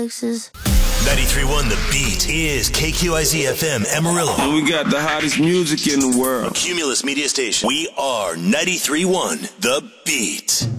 remixes. 93.1 The Beat is KQIZ FM Amarillo. And we got the hottest music in the world. Cumulus Media Station. We are 93.1 The Beat.